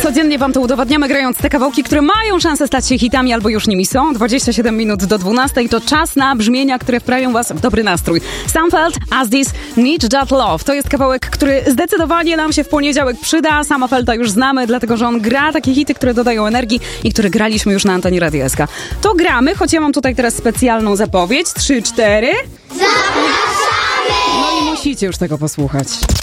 Codziennie wam to udowadniamy, grając te kawałki, które mają szansę stać się hitami albo już nimi są. 27 minut do 12 to czas na brzmienia, które wprawią was w dobry nastrój. Sam Feld, As This, Need That Love. To jest kawałek, który zdecydowanie nam się w poniedziałek przyda. Sama Felda już znamy, dlatego że on gra takie hity, które dodają energii i które graliśmy już na antenie Radia SK. To gramy, choć ja mam tutaj teraz specjalną zapowiedź. 3, 4. Zapraszamy! No i musicie już tego posłuchać.